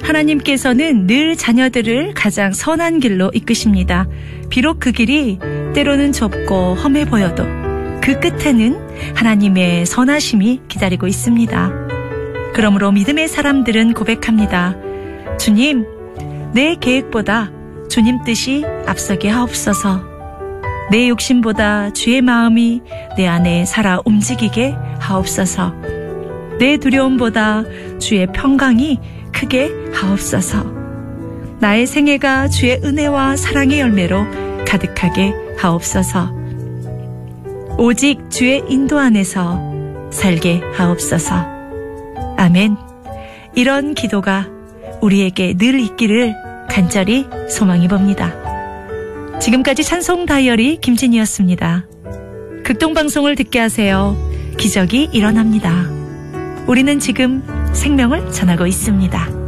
하나님께서는 늘 자녀들을 가장 선한 길로 이끄십니다. 비록 그 길이 때로는 좁고 험해 보여도 그 끝에는 하나님의 선하심이 기다리고 있습니다. 그러므로 믿음의 사람들은 고백합니다. 주님, 내 계획보다 주님 뜻이 앞서게 하옵소서. 내 욕심보다 주의 마음이 내 안에 살아 움직이게 하옵소서. 내 두려움보다 주의 평강이 크게 하옵소서. 나의 생애가 주의 은혜와 사랑의 열매로 가득하게 하옵소서. 오직 주의 인도 안에서 살게 하옵소서. 아멘. 이런 기도가 우리에게 늘 있기를 간절히 소망해 봅니다. 지금까지 찬송 다이어리 김진이었습니다. 극동방송을 듣게 하세요. 기적이 일어납니다. 우리는 지금 생명을 전하고 있습니다.